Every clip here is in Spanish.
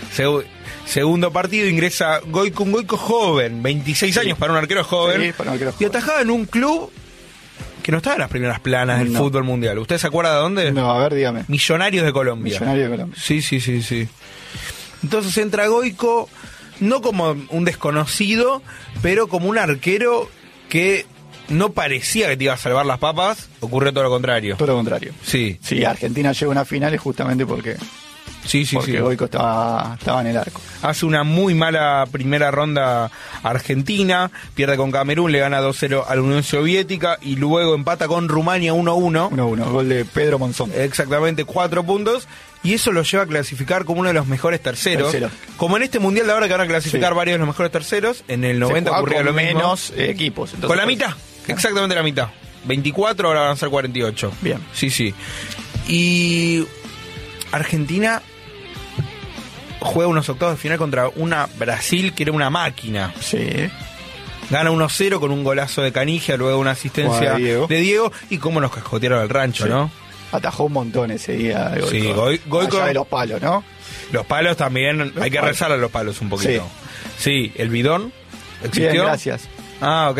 Segundo partido, ingresa Goico, un Goico joven, 26 años para un arquero joven. Sí, para un arquero y atajaba en un club que no estaba en las primeras planas del fútbol mundial. ¿Usted se acuerda de dónde? No, a ver, dígame. Millonarios de Colombia. Millonarios de Colombia. Sí. Entonces entra Goico, no como un desconocido, pero como un arquero que no parecía que te iba a salvar las papas. Ocurrió todo lo contrario. Todo lo contrario. Sí. Sí, Argentina llega a una final es justamente porque Goico estaba en el arco. Hace una muy mala primera ronda Argentina, pierde con Camerún, le gana 2-0 a la Unión Soviética y luego empata con Rumania 1-1. 1-1, gol de Pedro Monzón. Exactamente, 4 puntos. Y eso lo lleva a clasificar como uno de los mejores terceros. Como en este mundial de ahora que van a clasificar varios de los mejores terceros, en el 90 ocurría lo mismo. Menos equipos. Entonces, con la mitad, exactamente la mitad. 24, ahora van a ser 48. Bien. Sí. Y Argentina juega unos octavos de final contra una Brasil que era una máquina. Sí. Gana 1-0 con un golazo de Canigia, luego una asistencia de Diego. Y cómo nos cascotearon el rancho, ¿no? Atajó un montón ese día Goico. Sí, Goico. Allá de los palos, ¿no? Los palos también, hay que rezar a los palos un poquito. Sí, el bidón. ¿Existió? Bien, gracias. Ah, ok.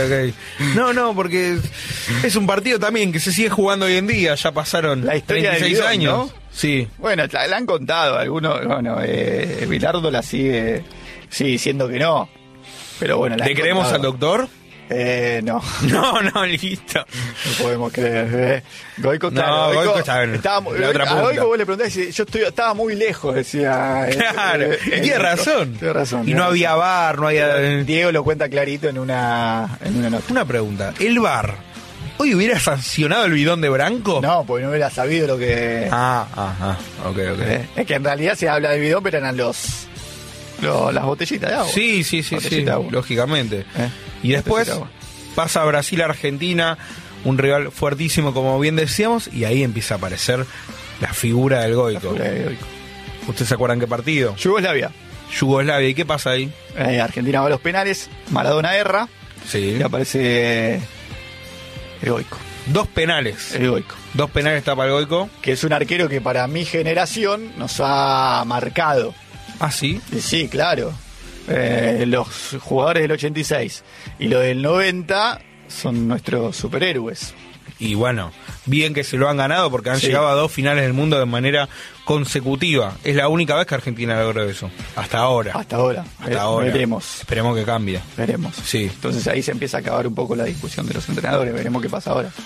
No, porque es un partido también que se sigue jugando hoy en día. Ya pasaron la historia 36 bidón, años. ¿no? Sí. Bueno, la han contado algunos. Bueno, Bilardo la sigue diciendo que no. Pero bueno, ¿Le creemos al doctor? No. No, listo. No podemos creer. Goico estaba en la otra punta. A Goico vos le preguntás y estaba muy lejos, decía. Claro, tiene razón. Tiene razón. Y no había VAR, no había... Diego lo cuenta clarito en una nota. Una pregunta, ¿el VAR hoy hubiera sancionado el bidón de Branco? No, porque no hubiera sabido lo que... Ok. Es que en realidad se habla de bidón, pero eran las botellitas de agua. Sí, lógicamente. Y después pasa a Brasil-Argentina, un rival fuertísimo, como bien decíamos, y ahí empieza a aparecer la figura del Goico. ¿Ustedes se acuerdan qué partido? Yugoslavia. ¿Y qué pasa ahí? Argentina va a los penales, Maradona erra, y aparece el Goico. 2 penales. El Goico. 2 penales tapa el Goico. Que es un arquero que para mi generación nos ha marcado. ¿Ah, sí? Sí, claro. Los jugadores del 86 y los del 90 son nuestros superhéroes. Y bueno, bien que se lo han ganado porque han llegado a 2 finales del mundo de manera consecutiva. Es la única vez que Argentina logró eso. Hasta ahora. Veremos. Esperemos que cambie. Veremos. Sí. Entonces ahí se empieza a acabar un poco la discusión de los entrenadores. Veremos qué pasa ahora.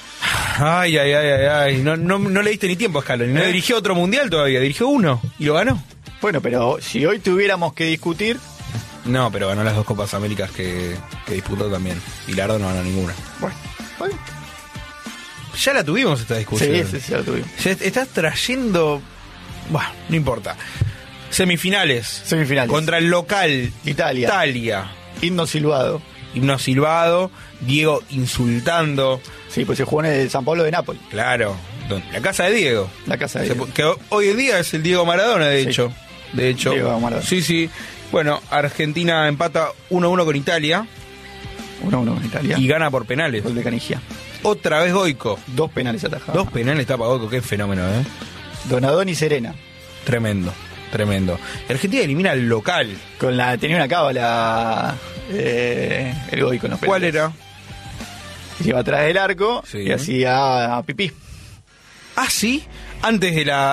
Ay. No le diste ni tiempo a Scaloni. No dirigió otro mundial todavía. Dirigió uno y lo ganó. Bueno, pero si hoy tuviéramos que discutir... No, pero ganó las 2 Copas Américas que disputó también. Bilardo no ganó ninguna. Bueno. Ya la tuvimos esta discusión. Sí, ya la tuvimos. Ya estás trayendo... Bueno, no importa. Semifinales. Contra el local Italia. Himno silbado. Diego insultando. Sí, pues se jugó en el San Pablo de Nápoles. Claro. La casa de Diego. Que hoy en día es el Diego Maradona, de hecho. Diego Maradona. Sí. Bueno, Argentina empata 1-1 con Italia. 1-1 con Italia. Y gana por penales. Gol de Canigia. Otra vez Goico. 2 penales atajados. 2 penales tapa Goico, qué fenómeno, Donadoni y Serena. Tremendo. Argentina elimina al local. Tenía una cábala el Goico en los penales. ¿Cuál era? Se iba atrás del arco y hacía pipí. Ah, sí. Antes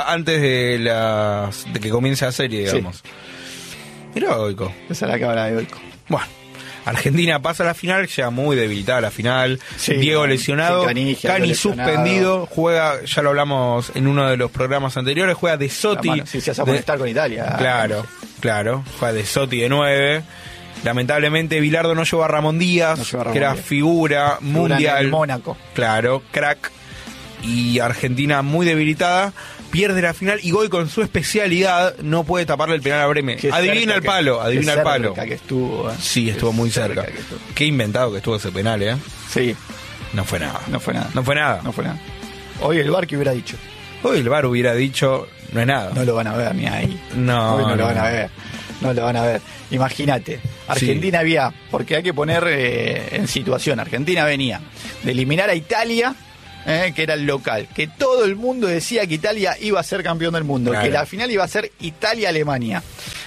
de que comience la serie, digamos. Mirá Goico. Esa es la cábala de Goico. Bueno, Argentina pasa a la final, llega muy debilitada a la final. Diego lesionado, Cani suspendido, juega, ya lo hablamos en uno de los programas anteriores, juega De Sotti. Se hace amonestar con Italia. Claro, juega De Sotti de 9. Lamentablemente Bilardo no llevó a Ramón Díaz, que era figura mundial. En Mónaco. Claro, crack. Y Argentina muy debilitada. Pierde la final y Goico con su especialidad no puede taparle el penal a Breme. Adivina el palo. Que estuvo, Sí, estuvo muy cerca. Qué inventado que estuvo ese penal, Sí. No fue nada. No fue nada. Hoy el VAR que hubiera dicho. Hoy el VAR hubiera dicho, no es nada. No lo van a ver ni ahí. No. Hoy no lo van a ver. Imagínate. Argentina había, porque hay que poner en situación. Argentina venía de eliminar a Italia, que era el local, que todo el mundo decía que Italia iba a ser campeón del mundo, que la final iba a ser Italia-Alemania.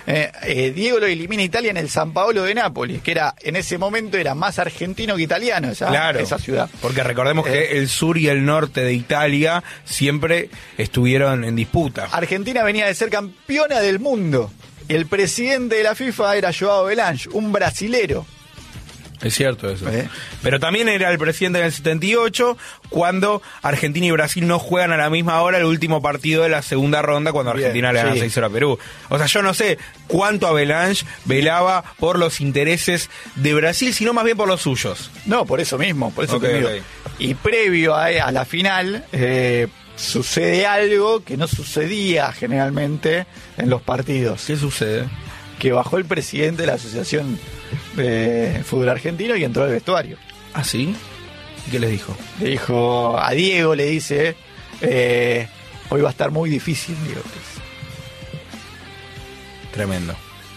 Diego lo elimina a Italia en el San Paolo de Nápoles, que en ese momento era más argentino que italiano esa ciudad. Porque recordemos que el sur y el norte de Italia siempre estuvieron en disputa. Argentina venía de ser campeona del mundo. El presidente de la FIFA era João Belange, un brasilero. Es cierto eso. Pero también era el presidente en el 78, cuando Argentina y Brasil no juegan a la misma hora el último partido de la segunda ronda, cuando Argentina le gana 6-0 a Perú. O sea, yo no sé cuánto Avalanche velaba por los intereses de Brasil, sino más bien por los suyos. No, por eso mismo, Okay. Y previo a la final, sucede algo que no sucedía generalmente en los partidos. ¿Qué sucede? Que bajó el presidente de la Asociación de Fútbol Argentino y entró al vestuario. ¿Ah, sí? ¿Y qué les dijo? Le dijo a Diego, le dice, hoy va a estar muy difícil, Diego. Tremendo.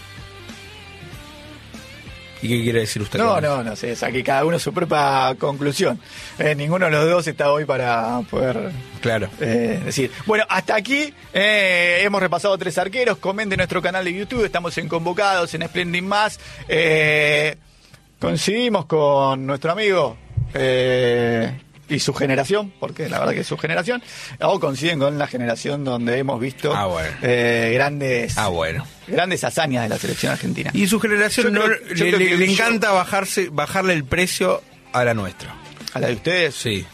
¿Y qué quiere decir usted? No sé, saque cada uno su propia conclusión. Ninguno de los dos está hoy para poder decir. Bueno, hasta aquí hemos repasado 3 arqueros. Comenten nuestro canal de YouTube, estamos en Convocados, en Splendid Más. Coincidimos con nuestro amigo y su generación, porque la verdad que es su generación, o coinciden con la generación donde hemos visto grandes hazañas de la selección argentina. Y su generación le encanta bajarle el precio a la nuestra. ¿A la de ustedes? Sí.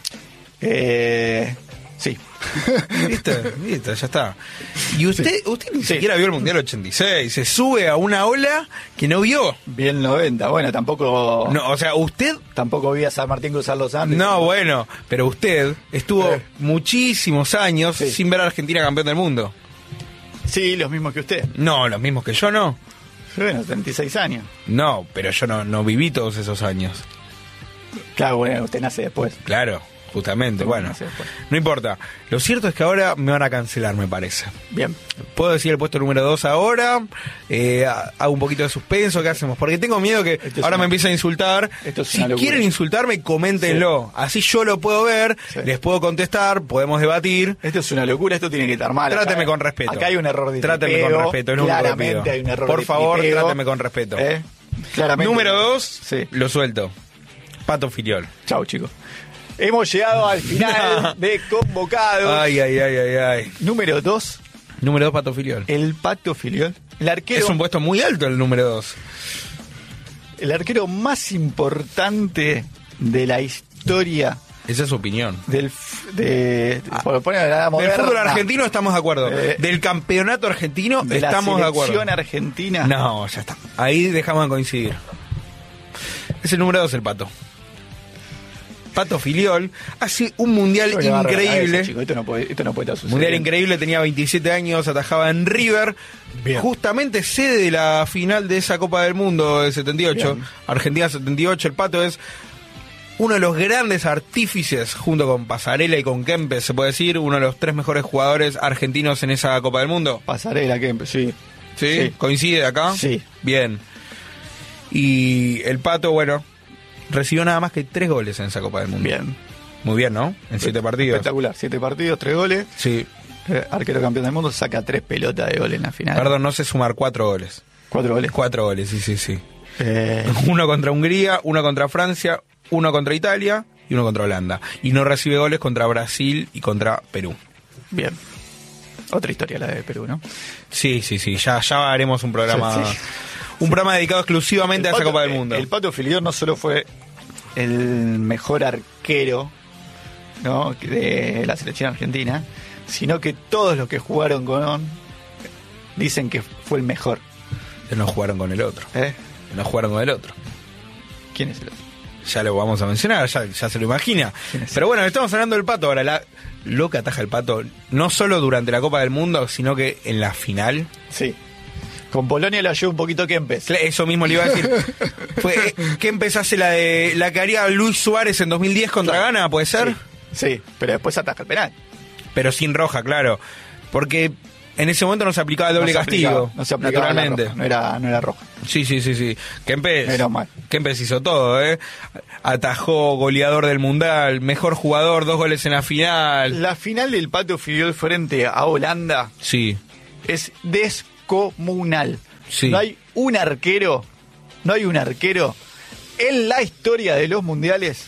Sí. ¿Viste? Ya está. Y usted ni siquiera vio el Mundial 86. Se sube a una ola que no vio. Vi el 90. Bueno, tampoco... No, o sea, usted... Tampoco vi a San Martín cruzar los Andes. No, bueno, pero usted estuvo muchísimos años sin ver a Argentina campeón del mundo. Sí, los mismos que usted. No, los mismos que yo no. Bueno, 36 años. No, pero yo no viví todos esos años. Claro, bueno, usted nace después. Claro. Justamente, bueno, no importa. Lo cierto es que ahora me van a cancelar, me parece. Bien. Puedo decir el puesto número 2 ahora. Hago un poquito de suspenso. ¿Qué hacemos? Porque tengo miedo que ahora me empiecen a insultar. Si quieren insultarme, coméntenlo. Así yo lo puedo ver, les puedo contestar, podemos debatir. Esto es una locura, esto tiene que estar mal. Tráteme con respeto. Acá hay un error de Tráteme con respeto, es lo único que pido. Hay un error Por de favor, tripeo. tráteme con respeto. Claramente. Número 2, lo suelto. Pato Filiol. Chau, chicos. Hemos llegado al final de Convocados. Ay. Número 2. Número 2, Pato Filiol. El Pato Filiol. El arquero. Es un puesto muy alto el número 2. El arquero más importante de la historia. Esa es su opinión. Del fútbol argentino estamos de acuerdo. Del campeonato argentino estamos de acuerdo. ¿De la selección argentina? No, ya está. Ahí dejamos de coincidir. Es el número 2 el Pato. Pato Filiol hace un mundial increíble. Esto no puede estar sucediendo. Mundial increíble, tenía 27 años, atajaba en River. Bien. Justamente sede de la final de esa Copa del Mundo del 78. Bien. Argentina 78. El Pato es uno de los grandes artífices, junto con Pasarela y con Kempes, se puede decir, uno de los 3 mejores jugadores argentinos en esa Copa del Mundo. Pasarela, Kempes, sí. ¿Sí? ¿Coincide acá? Sí. Bien. Y el Pato, bueno, recibió nada más que 3 goles en esa Copa del Mundo. Bien. Muy bien, ¿no? En 7 partidos. Espectacular. 7 partidos, 3 goles. Sí. Arquero campeón del mundo, saca 3 pelotas de gol en la final. Perdón, no sé sumar 4 goles. 4 goles. 4 goles, sí. Uno contra Hungría, uno contra Francia, uno contra Italia y uno contra Holanda. Y no recibe goles contra Brasil y contra Perú. Bien. Otra historia la de Perú, ¿no? Sí. Ya haremos un programa... Sí. Un programa dedicado exclusivamente a esa Copa del Mundo. El Pato Filiol no solo fue el mejor arquero, ¿no?, de la selección argentina, sino que todos los que jugaron con él dicen que fue el mejor. No jugaron con el otro. No jugaron con el otro. ¿Quién es el otro? Ya lo vamos a mencionar, ya se lo imagina. Pero bueno, estamos hablando del Pato ahora. Lo que ataja el Pato, no solo durante la Copa del Mundo, sino que en la final. Sí. Con Polonia lo ayudó un poquito Kempes. Eso mismo le iba a decir. Kempes hace la que haría Luis Suárez en 2010 contra Ghana, ¿puede ser? Sí, pero después ataja el penal. Pero sin roja, claro. Porque en ese momento no se aplicaba el doble castigo. No se aplicaba, naturalmente. No era roja. Sí. Kempes hizo todo, Atajó, goleador del Mundial, mejor jugador, 2 goles en la final. La final del Pato Filiol frente a Holanda. Sí. Es descomunal. Sí. No hay un arquero en la historia de los mundiales,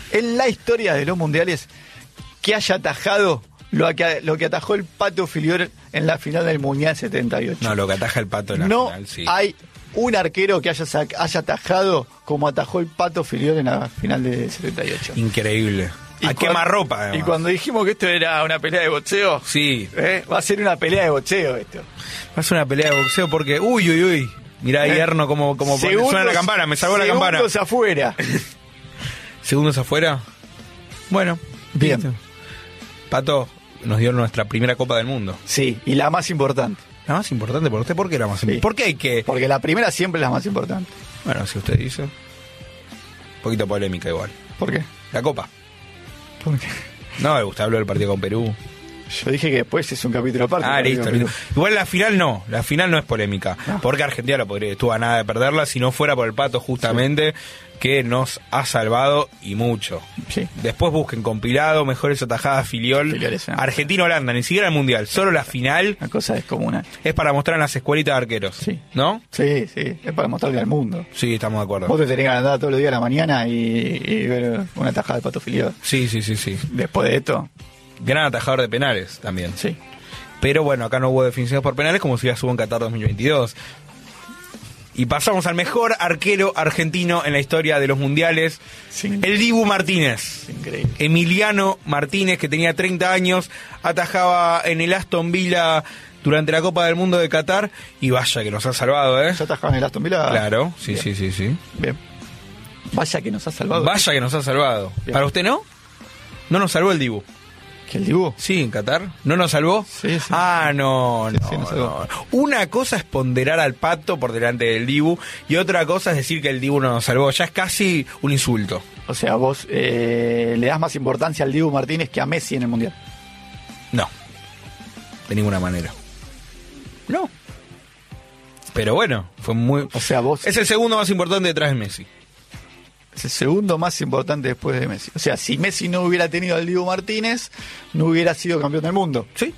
que haya atajado lo que atajó el Pato Filiol en la final del Mundial 78. No, lo que ataja el Pato en la final, sí. No hay un arquero que haya atajado como atajó el Pato Filiol en la final del 78. Increíble. A quemarropa, además. Y cuando dijimos que esto era una pelea de boxeo, sí, va a ser una pelea de boxeo esto. Va a ser una pelea de boxeo porque, uy. Mirá, Hierno, como suena la campana, me salvó la campana. Segundos afuera. ¿Segundos afuera? Bueno, bien. Pato nos dio nuestra primera Copa del Mundo. Sí, y la más importante. ¿La más importante por usted? ¿Por qué la más importante? ¿Por qué hay que...? Porque la primera siempre es la más importante. Bueno, si usted dice. Un poquito polémica igual. ¿Por qué? La Copa. ¿Por qué? No, usted habló del partido con Perú. Yo dije que después es un capítulo aparte. Listo. Igual la final no es polémica. Porque Argentina estuvo a nada de perderla si no fuera por el Pato justamente, que nos ha salvado y mucho. Sí. Después busquen compilado, mejores atajadas Filiol. Argentina-Holanda, ni siquiera el Mundial, solo la final. La cosa descomunal. Es para mostrar en las escuelitas de arqueros. Sí. ¿No? Sí, es para mostrarle al mundo. Sí, estamos de acuerdo. Vos te tenés que andar todos los días a la mañana y ver una atajada de Pato Filiol. Sí. Después de esto... Gran atajador de penales también. Sí. Pero bueno, acá no hubo definiciones por penales como si ya hubo en Qatar 2022. Y pasamos al mejor arquero argentino en la historia de los mundiales, el Dibu Martínez. Increíble. Emiliano Martínez, que tenía 30 años, atajaba en el Aston Villa durante la Copa del Mundo de Qatar. Y vaya que nos ha salvado, ¿eh? ¿Ya atajaba en el Aston Villa? Claro, sí. Bien. Vaya que nos ha salvado. Vaya que nos ha salvado. Bien. ¿Para usted no? No nos salvó el Dibu. ¿Que el Dibu? Sí, en Qatar. ¿No nos salvó? Sí. No. Una cosa es ponderar al Pato por delante del Dibu y otra cosa es decir que el Dibu no nos salvó. Ya es casi un insulto. O sea, vos le das más importancia al Dibu Martínez que a Messi en el Mundial. No. De ninguna manera. No. Pero bueno, fue muy... O sea, vos... Es el segundo más importante detrás de Messi. Es el segundo más importante después de Messi. O sea, si Messi no hubiera tenido al Dibu Martínez, no hubiera sido campeón del mundo. Sí.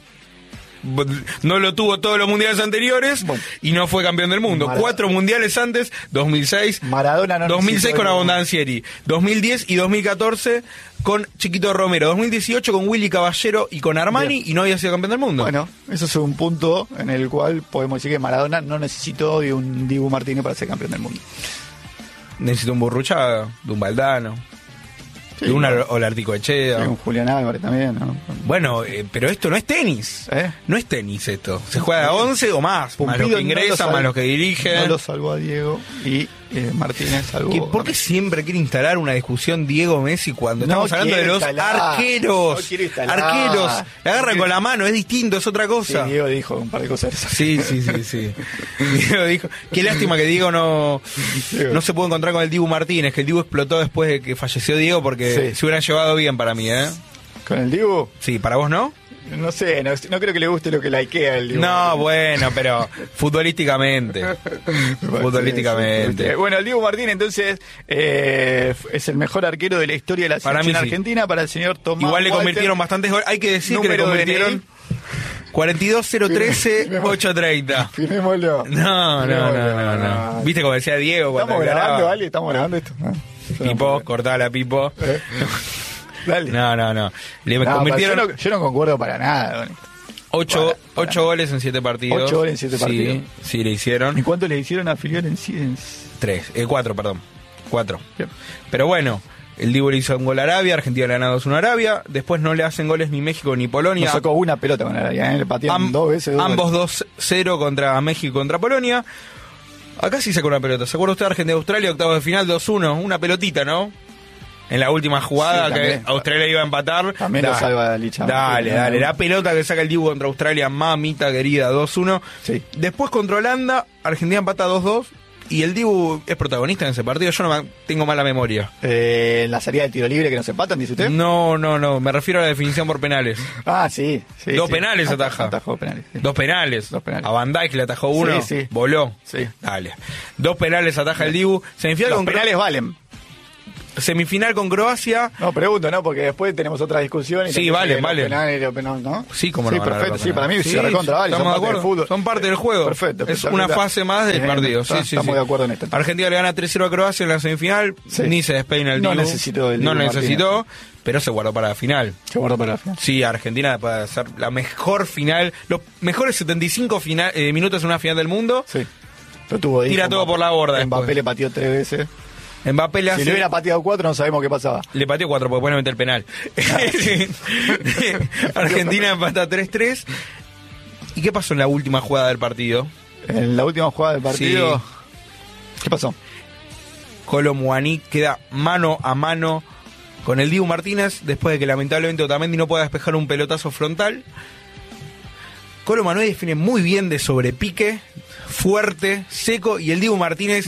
No lo tuvo todos los mundiales anteriores y no fue campeón del mundo. 4 mundiales antes, 2006, Maradona no 2006 con Abondancieri, 2010 y 2014 con Chiquito Romero, 2018 con Willy Caballero y con Armani. Bien. Y no había sido campeón del mundo. Bueno, eso es un punto en el cual podemos decir que Maradona no necesitó de un Dibu Martínez para ser campeón del mundo. Necesito un Burruchaga, de un Valdano, de un Olarticoechea. Sí, un Julián Álvarez también, ¿no? Bueno, pero esto no es tenis. No es tenis esto. Se juega a 11 o más. Pumpido, más los que ingresan, más los que dirigen. No lo salvó a Diego y Martínez salvó. ¿Por qué siempre quiere instalar una discusión Diego-Messi cuando estamos hablando de los arqueros? Arqueros. La agarran con la mano, es distinto, es otra cosa. Sí, Diego dijo un par de cosas. Sí. Diego dijo. Qué lástima que Diego no se pudo encontrar con el Dibu Martínez, que el Dibu explotó después de que falleció Diego porque se hubieran llevado bien para mí, ¿eh? ¿Con el Dibu? Sí, ¿para vos no? No sé, no creo que le guste lo que likea el Dibu. No, bueno, pero futbolísticamente. Futbolísticamente. Bueno, el Dibu Martínez entonces es el mejor arquero de la historia de la selección argentina para el señor Tomás. Igual le convirtieron bastantes goles. Hay que decir que le convirtieron 42-013-830. Firmémoslo. No. ¿Viste como decía Diego? Estamos grabando, ¿vale? Estamos grabando esto. Pipo, cortá la Pipo. Dale. No. Le convirtieron... Yo no concuerdo para nada con esto. 8 goles en 7 partidos. 8 goles en 7 partidos. Sí, le hicieron. ¿Y cuánto le hicieron a Filiol en 4, perdón. 4. Bien. Pero bueno, el Dibu le hizo un gol a Arabia, Argentina le ganó 2-1 a Arabia. Después no le hacen goles ni México ni Polonia. No sacó una pelota con Arabia, le patearon 2 veces. Ambos 2-0 contra México y contra Polonia. Acá sí sacó una pelota. ¿Se acuerda usted de Argentina-Australia, octavos de final, 2-1? Una pelotita, ¿no? En la última jugada que Australia iba a empatar. También lo salva Licha. Dale. La pelota que saca el Dibu contra Australia, mamita querida, 2-1. Sí. Después contra Holanda, Argentina empata 2-2. Y el Dibu es protagonista en ese partido. Yo no tengo mala memoria. ¿La salida del tiro libre que nos empatan, dice usted? No. Me refiero a la definición por penales. Sí. 2 penales ataja. Atajó penales. Sí. 2 penales. A Van Dijk le atajó uno. Sí. Voló. Sí. Dale. 2 penales ataja el Dibu. Los penales valen. semifinal con Croacia. No, pregunto, ¿no? Porque después tenemos otra discusión. Sí, vale. ¿No? Sí, como no. Sí, perfecto. Sí, para mí se recontra vale. Estamos de acuerdo. Fútbol. Son parte del juego. Perfecto. Es una fase más del partido. Estamos de acuerdo en esto. Argentina le gana 3-0 a Croacia en la semifinal. Ni se despeina el Dibu. No necesitó, pero se guardó para la final. Sí, Argentina puede ser la mejor final, los mejores 75 minutos en una final del mundo. Sí. Lo tuvo ahí. Tira todo por la borda. Mbappé le pateó 3 veces. Mbappé le hace... Si le hubiera pateado 4 no sabemos qué pasaba. Le pateó 4 porque puede meter el penal. Argentina empata 3-3. ¿Y qué pasó en la última jugada del partido? En la última jugada del partido... Sí. ¿Qué pasó? Kolo Muani queda mano a mano con el Dibu Martínez después de que lamentablemente Otamendi no pueda despejar un pelotazo frontal. Kolo Muani define muy bien de sobrepique, fuerte, seco, y el Dibu Martínez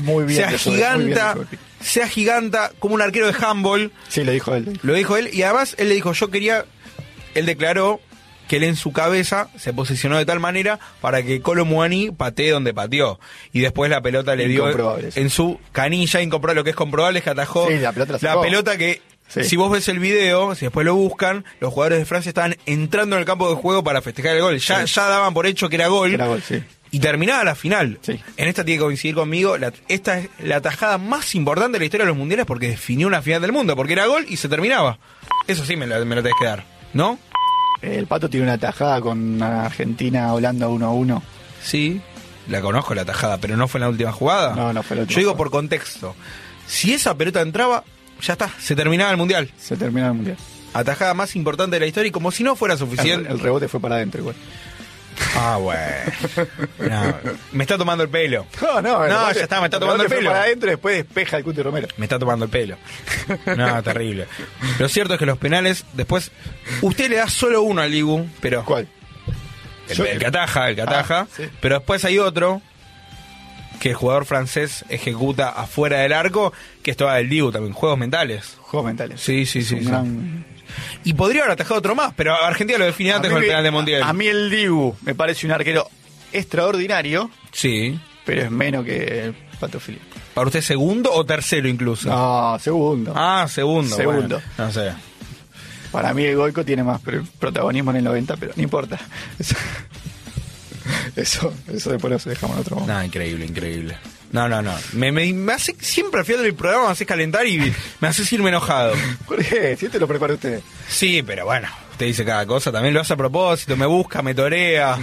se agiganta como un arquero de handball. Sí, lo dijo él. Lo dijo él, y además él le dijo, él declaró que él en su cabeza se posicionó de tal manera para que Kolo Muani patee donde pateó. Y después la pelota le dio en su canilla, incomprobable. Lo que es comprobable es que atajó la pelota que... Sí. Si vos ves el video, si después lo buscan, los jugadores de Francia estaban entrando en el campo de juego para festejar el gol. Ya daban por hecho que era gol. Sí. Y terminaba la final. Sí. En esta tiene que coincidir conmigo. Esta es la tajada más importante de la historia de los mundiales porque definió una final del mundo. Porque era gol y se terminaba. Eso sí me lo tenés que dar, ¿no? El Pato tiene una tajada con Argentina-Holanda 1-1. Sí, la conozco la tajada, pero no fue en la última jugada. No fue la última. Yo digo por contexto. Si esa pelota entraba, ya está, se terminaba el mundial. Atajada más importante de la historia y como si no fuera suficiente. El rebote fue para adentro igual. Ah, bueno. No, me está tomando el pelo. No, ya está, me está tomando el pelo. Fue para adentro y después despeja el Cuti Romero. Me está tomando el pelo. No, terrible. Lo cierto es que los penales, después, usted le da solo uno al Dibu, pero... ¿Cuál? El que ataja. Sí. Pero después hay otro que el jugador francés ejecuta afuera del arco, que esto va del Dibu también, juegos mentales. Sí. Y podría haber atajado otro más, pero Argentina lo define antes con el penal de Montiel. A mí el Dibu me parece un arquero extraordinario. Sí. Pero es menos que el Pato Filippo. ¿Para usted segundo o tercero incluso? No, segundo. Segundo. Bueno, no sé. Para mí el Goico tiene más protagonismo en el 90, pero no importa. Eso después lo dejamos en otro momento. Increíble. No. Me hace, siempre al final del programa me hace calentar y me hace irme enojado. ¿Por qué? Si te lo prepara usted. Sí, pero bueno, usted dice cada cosa, también lo hace a propósito, me busca, me torea.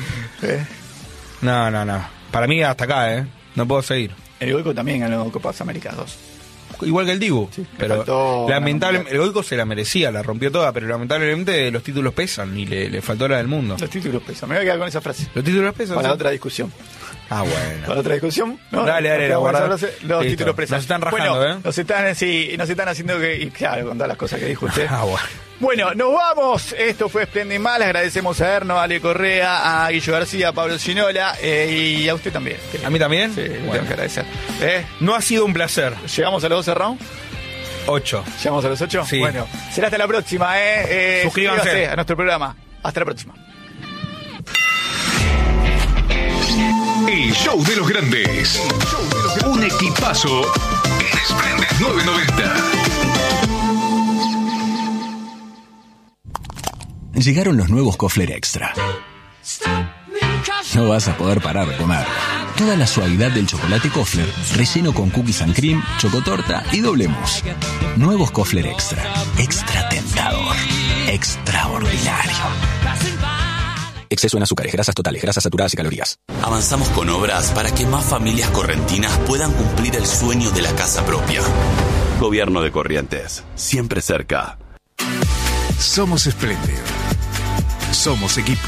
No. Para mí hasta acá, no puedo seguir. El Goico también ganó Copas Américas 2. Igual que el Dibu, sí, pero lamentablemente el Goico se la merecía, la rompió toda, pero lamentablemente los títulos pesan y le faltó la del mundo. Los títulos pesan, me voy a quedar con esa frase. Los títulos pesan. Para otra discusión. Bueno. Para otra discusión. No, dale, los títulos pesan. Nos están rajando, bueno, nos están haciendo que, y claro, con todas las cosas que dijo usted. Bueno. Bueno, nos vamos. Esto fue Esplende Mal. Agradecemos a Erno, a Ale Correa, a Guillo García, a Pablo Ginola y a usted también. ¿A mí también? Sí, tengo que agradecer. No ha sido un placer. ¿Llegamos a los 12 rounds? 8. ¿Llegamos a los 8? Sí. Bueno, será hasta la próxima. Suscríbanse a nuestro programa. Hasta la próxima. El show de los grandes. Un equipazo en Splendid 990. Llegaron los nuevos Kofler Extra. No vas a poder parar de comer. Toda la suavidad del chocolate Kofler, relleno con cookies and cream, chocotorta y doble mousse. Nuevos Kofler Extra. Extra tentador. Extraordinario. Exceso en azúcares, grasas totales, grasas saturadas y calorías. Avanzamos con obras para que más familias correntinas puedan cumplir el sueño de la casa propia. Gobierno de Corrientes, siempre cerca. Somos Splendid. Somos equipo.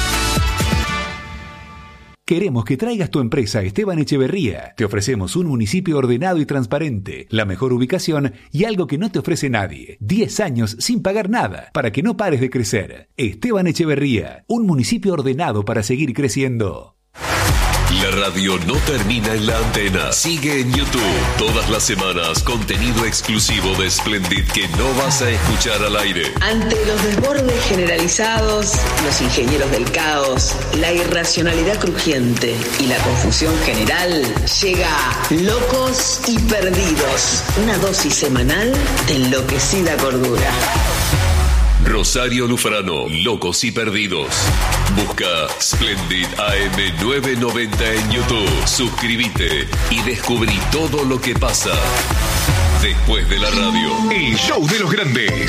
Queremos que traigas tu empresa a Esteban Echeverría. Te ofrecemos un municipio ordenado y transparente, la mejor ubicación y algo que no te ofrece nadie. 10 años sin pagar nada, para que no pares de crecer. Esteban Echeverría, un municipio ordenado para seguir creciendo. La radio no termina en la antena. Sigue en YouTube. Todas las semanas, contenido exclusivo de Splendid que no vas a escuchar al aire. Ante los desbordes generalizados, los ingenieros del caos, la irracionalidad crujiente y la confusión general, llega Locos y Perdidos. Una dosis semanal de enloquecida cordura. Rosario Lufrano, Locos y Perdidos. Busca Splendid AM 990 en YouTube. Suscríbete y descubrí todo lo que pasa después de la radio. El show de los grandes.